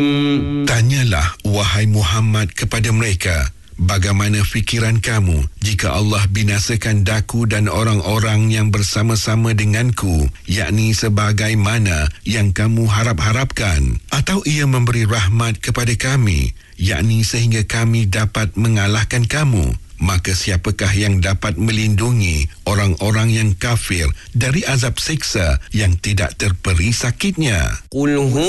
Tanyalah, wahai Muhammad, kepada mereka, bagaimana fikiran kamu jika Allah binasakan daku dan orang-orang yang bersama-sama denganku, yakni sebagaimana yang kamu harap-harapkan, atau ia memberi rahmat kepada kami, yakni sehingga kami dapat mengalahkan kamu? Maka siapakah yang dapat melindungi orang-orang yang kafir dari azab siksa yang tidak terperi sakitnya? Qul